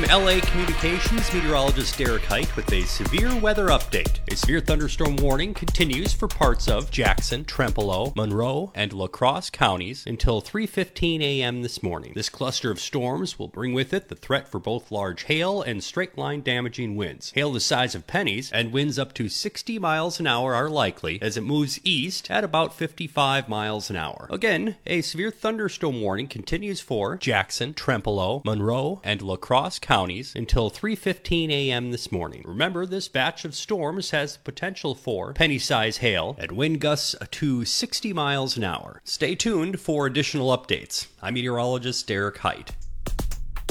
LA Communications meteorologist Derek Height with a severe weather update. A severe thunderstorm warning continues for parts of Jackson, Trempealeau, Monroe, and La Crosse counties until 3:15 a.m. this morning. This cluster of storms will bring with it the threat for both large hail and straight-line damaging winds. Hail the size of pennies and winds up to 60 miles an hour are likely as it moves east at about 55 miles an hour. Again, a severe thunderstorm warning continues for Jackson, Trempealeau, Monroe, and La Crosse counties until 3:15 a.m. this morning. Remember, this batch of storms has the potential for penny-size hail and wind gusts to 60 miles an hour. Stay tuned for additional updates. I'm meteorologist Derek Height.